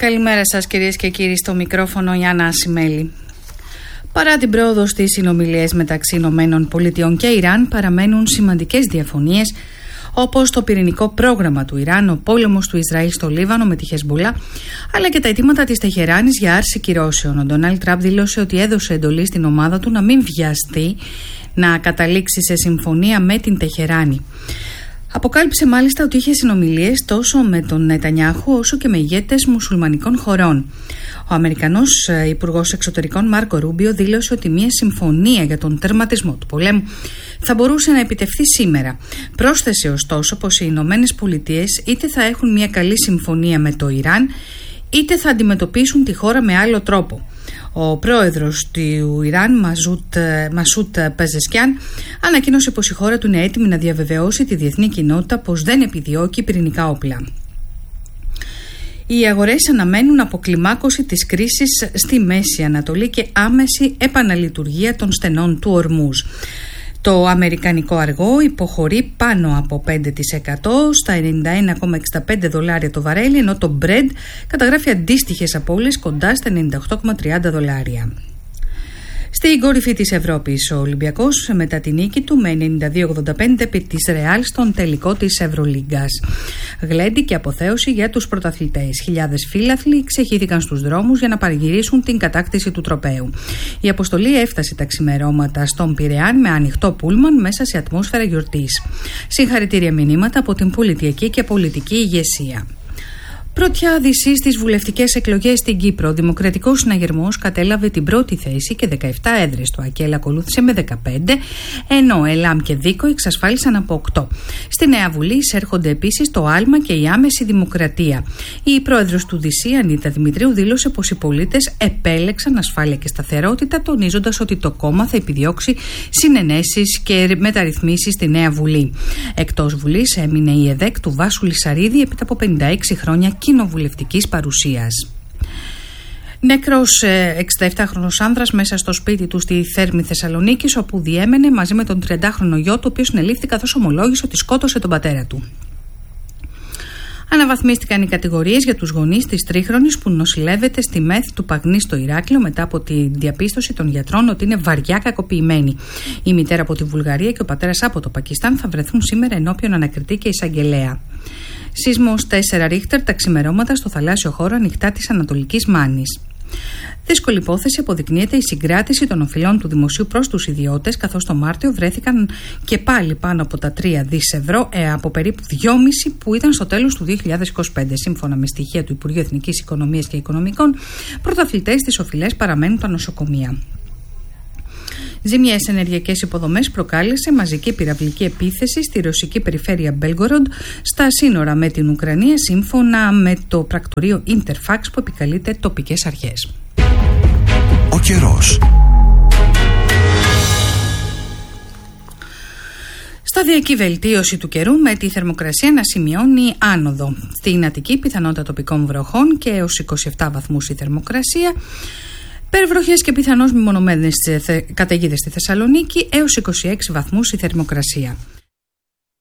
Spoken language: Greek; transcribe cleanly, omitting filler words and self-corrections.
Καλημέρα σας κυρίες και κύριοι, στο μικρόφωνο η Άννα Ασημέλη. Παρά την πρόοδο στις συνομιλίες μεταξύ ΗΠΑ και Ιράν, παραμένουν σημαντικές διαφωνίες, όπως το πυρηνικό πρόγραμμα του Ιράν, ο πόλεμος του Ισραήλ στο Λίβανο με τη Χεσμπολά, αλλά και τα αιτήματα της Τεχεράνης για άρση κυρώσεων. Ο Ντόναλντ Τραμπ δήλωσε ότι έδωσε εντολή στην ομάδα του να μην βιαστεί να καταλήξει σε συμφωνία με την Τεχεράνη. Αποκάλυψε μάλιστα ότι είχε συνομιλίες τόσο με τον Νετανιάχου όσο και με ηγέτες μουσουλμανικών χωρών. Ο Αμερικανός Υπουργός Εξωτερικών Μάρκο Ρούμπιο δήλωσε ότι μια συμφωνία για τον τερματισμό του πολέμου θα μπορούσε να επιτευχθεί σήμερα. Πρόσθεσε ωστόσο πως οι Ηνωμένες Πολιτείες είτε θα έχουν μια καλή συμφωνία με το Ιράν, είτε θα αντιμετωπίσουν τη χώρα με άλλο τρόπο. Ο πρόεδρος του Ιράν, Μασούτ Πεζεσκιάν, ανακοίνωσε πως η χώρα του είναι έτοιμη να διαβεβαιώσει τη διεθνή κοινότητα πως δεν επιδιώκει πυρηνικά όπλα. Οι αγορές αναμένουν αποκλιμάκωση της κρίσης στη Μέση Ανατολή και άμεση επαναλειτουργία των στενών του Ορμούζ. Το αμερικανικό αργό υποχωρεί πάνω από 5% στα $91,65 το βαρέλι, ενώ το Brent καταγράφει αντίστοιχες απώλειες κοντά στα $98,30. Στην κορυφή της Ευρώπης, ο Ολυμπιακός μετά τη νίκη του με 92-85 επί της Ρεάλ στον τελικό της Ευρωλίγκας. Γλέντι και αποθέωση για τους πρωταθλητές. Χιλιάδες φύλαθλοι ξεχύθηκαν στους δρόμους για να παρηγυρίσουν την κατάκτηση του τροπαίου. Η αποστολή έφτασε τα ξημερώματα στον Πειραιά με ανοιχτό πούλμαν μέσα σε ατμόσφαιρα γιορτής. Συγχαρητήρια μηνύματα από την πολιτιακή και πολιτική ηγεσία. Πρωτιά δυσί στις βουλευτικές εκλογές στην Κύπρο. Ο Δημοκρατικός Συναγερμός κατέλαβε την πρώτη θέση και 17 έδρες. Το ΑΚΕΛ ακολούθησε με 15, ενώ ΕΛΑΜ και ΔΙΚΟ εξασφάλισαν από 8. Στη Νέα Βουλή εισέρχονται επίσης το άλμα και η άμεση δημοκρατία. Η πρόεδρος του ΔΥΣΥ, Ανίτα Δημητρίου, δήλωσε πως οι πολίτες επέλεξαν ασφάλεια και σταθερότητα, τονίζοντας ότι το κόμμα θα επιδιώξει συνενέσεις και μεταρρυθμίσεις στη Νέα Βουλή. Εκτός Βουλής έμεινε η ΕΔΕΚ του Βάσου Λυσαρίδη έπειτα από 56 χρόνια κοινοβουλευτικής παρουσίας. Νεκρός 67χρονος άνδρας μέσα στο σπίτι του στη Θέρμη Θεσσαλονίκης, όπου διέμενε μαζί με τον 30χρονο γιο του, ο οποίος συνελήφθη καθώς ομολόγησε ότι σκότωσε τον πατέρα του. Αναβαθμίστηκαν οι κατηγορίες για τους γονείς της τρίχρονης που νοσηλεύεται στη ΜΕΘ του Παγνή στο Ηράκλειο μετά από τη διαπίστωση των γιατρών ότι είναι βαριά κακοποιημένη. Η μητέρα από τη Βουλγαρία και ο πατέρας από το Πακιστάν θα βρεθούν σήμερα ενώπιον ανακριτή και εισαγγελέα. Σεισμός 4 Ρίχτερ τα ξημερώματα στο θαλάσσιο χώρο ανοιχτά της Ανατολικής Μάνης. Δύσκολη υπόθεση αποδεικνύεται η συγκράτηση των οφειλών του δημοσίου προς τους ιδιώτες, καθώς το Μάρτιο βρέθηκαν και πάλι πάνω από τα 3 δις ευρώ από περίπου 2,5 που ήταν στο τέλος του 2025. Σύμφωνα με στοιχεία του Υπουργείου Εθνικής Οικονομίας και Οικονομικών, πρωταθλητές στις οφειλές παραμένουν τα νοσοκομεία. Ζημιές ενεργειακές υποδομές προκάλεσε μαζική πυραυλική επίθεση στη ρωσική περιφέρεια Μπέλγκοροντ στα σύνορα με την Ουκρανία, σύμφωνα με το πρακτορείο Interfax που επικαλείται τοπικές αρχές. Ο καιρός. Σταδιακή βελτίωση του καιρού με τη θερμοκρασία να σημειώνει άνοδο. Στην Αττική πιθανότητα τοπικών βροχών και έως 27 βαθμούς η θερμοκρασία. Περβροχές και πιθανώς μεμονωμένες καταιγίδες στη Θεσσαλονίκη, έως 26 βαθμούς η θερμοκρασία.